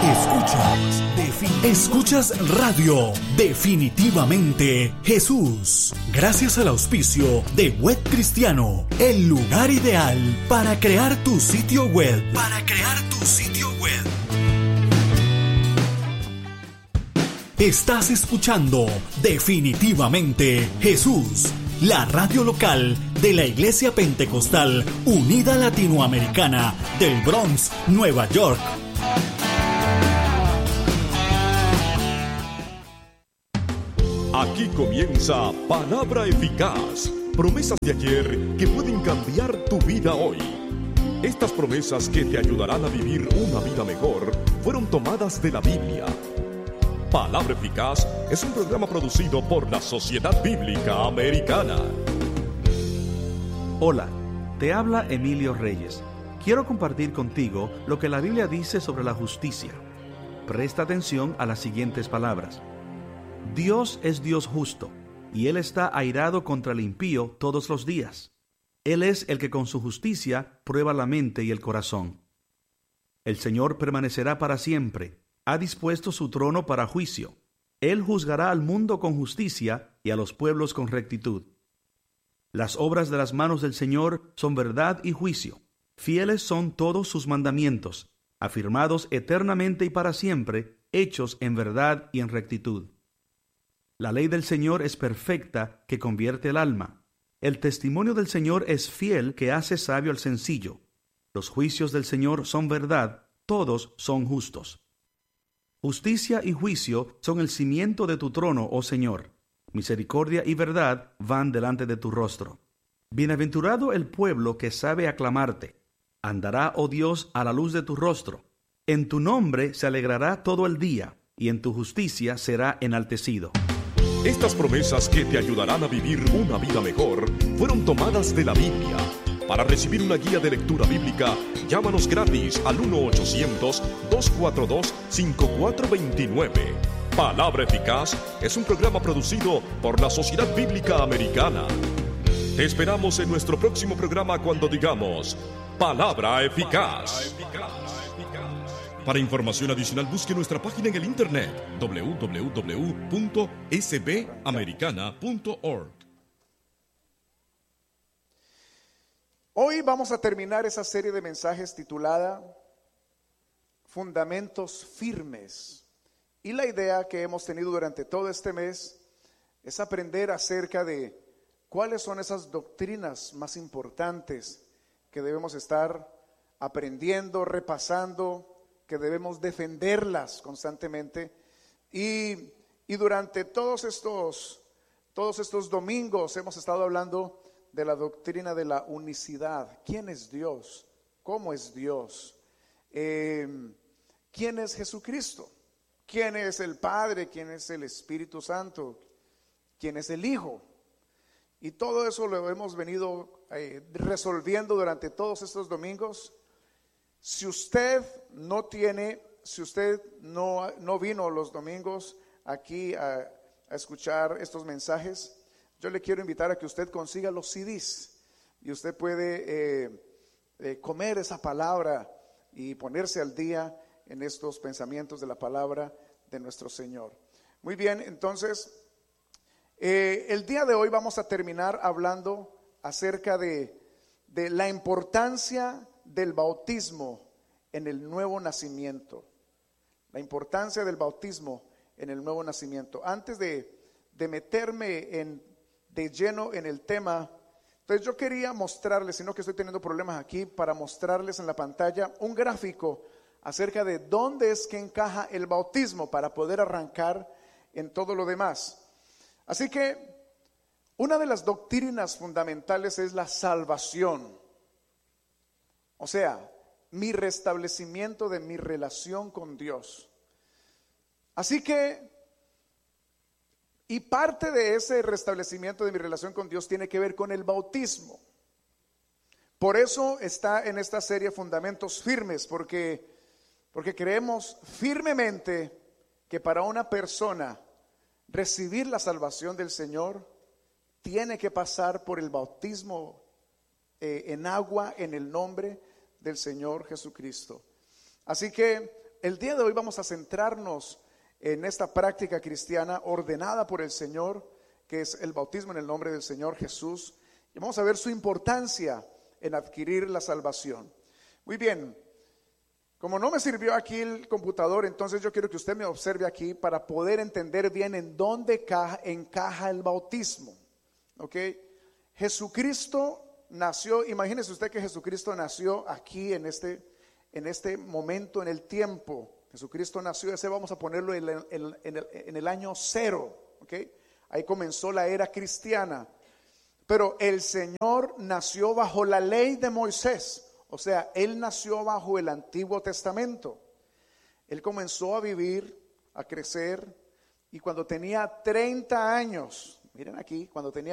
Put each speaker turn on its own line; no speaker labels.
Escuchas Radio Definitivamente Jesús. Gracias al auspicio de Web Cristiano, el lugar ideal para crear tu sitio web. Estás escuchando Definitivamente Jesús, la radio local de la Iglesia Pentecostal Unida Latinoamericana del Bronx, Nueva York.
Aquí comienza Palabra Eficaz, promesas de ayer que pueden cambiar tu vida hoy. Estas promesas que te ayudarán a vivir una vida mejor fueron tomadas de la Biblia. Palabra Eficaz es un programa producido por la Sociedad Bíblica Americana.
Hola, te habla Emilio Reyes. Quiero compartir contigo lo que la Biblia dice sobre la justicia. Presta atención a las siguientes palabras. Dios es Dios justo, y Él está airado contra el impío todos los días. Él es el que con su justicia prueba la mente y el corazón. El Señor permanecerá para siempre. Ha dispuesto su trono para juicio. Él juzgará al mundo con justicia y a los pueblos con rectitud. Las obras de las manos del Señor son verdad y juicio. Fieles son todos sus mandamientos, afirmados eternamente y para siempre, hechos en verdad y en rectitud. La ley del Señor es perfecta, que convierte el alma. El testimonio del Señor es fiel, que hace sabio al sencillo. Los juicios del Señor son verdad, todos son justos. Justicia y juicio son el cimiento de tu trono, oh Señor. Misericordia y verdad van delante de tu rostro. Bienaventurado el pueblo que sabe aclamarte. Andará, oh Dios, a la luz de tu rostro. En tu nombre se alegrará todo el día, y en tu justicia será enaltecido.
Estas promesas que te ayudarán a vivir una vida mejor fueron tomadas de la Biblia. Para recibir una guía de lectura bíblica, llámanos gratis al 1-800-242-5429. Palabra Eficaz es un programa producido por la Sociedad Bíblica Americana. Te esperamos en nuestro próximo programa cuando digamos Palabra Eficaz. Para información adicional, busque nuestra página en el internet www.sbamericana.org.
Hoy vamos a terminar esa serie de mensajes titulada Fundamentos Firmes. Y la idea que hemos tenido durante todo este mes es aprender acerca de cuáles son esas doctrinas más importantes que debemos estar aprendiendo, repasando, que debemos defenderlas constantemente. Y durante todos estos domingos hemos estado hablando de la doctrina de la unicidad. ¿Quién es Dios? ¿Cómo es Dios? ¿Quién es Jesucristo? ¿Quién es el Padre? ¿Quién es el Espíritu Santo? ¿Quién es el Hijo? Y todo eso lo hemos venido resolviendo durante todos estos domingos. Si usted no vino los domingos aquí a escuchar estos mensajes, yo le quiero invitar a que usted consiga los CDs y usted puede comer esa palabra y ponerse al día en estos pensamientos de la palabra de nuestro Señor. Muy bien, entonces el día de hoy vamos a terminar hablando acerca de la importancia del bautismo en el nuevo nacimiento. La importancia del bautismo en el nuevo nacimiento. Antes de meterme de lleno en el tema, entonces yo quería mostrarles, sino que estoy teniendo problemas aquí, para mostrarles en la pantalla un gráfico acerca de dónde es que encaja el bautismo para poder arrancar en todo lo demás. Así que una de las doctrinas fundamentales es la salvación. O sea, mi restablecimiento de mi relación con Dios. Así que, y parte de ese restablecimiento de mi relación con Dios tiene que ver con el bautismo. Por eso está en esta serie Fundamentos Firmes, porque creemos firmemente que para una persona recibir la salvación del Señor tiene que pasar por el bautismo en agua en el nombre del Señor Jesucristo. Así que el día de hoy vamos a centrarnos en esta práctica cristiana ordenada por el Señor, que es el bautismo en el nombre del Señor Jesús. Y vamos a ver su importancia en adquirir la salvación. Muy bien, como no me sirvió aquí el computador, entonces yo quiero que usted me observe aquí para poder entender bien en dónde encaja el bautismo. ¿Ok? Jesucristo nació, imagínese usted que Jesucristo nació aquí en este momento, en el tiempo. Jesucristo nació, ese vamos a ponerlo en el año 0. ¿Ok? Ahí comenzó la era cristiana. Pero el Señor nació bajo la ley de Moisés. O sea, Él nació bajo el Antiguo Testamento. Él comenzó a vivir, a crecer, y cuando tenía 30 años, miren aquí, cuando tenía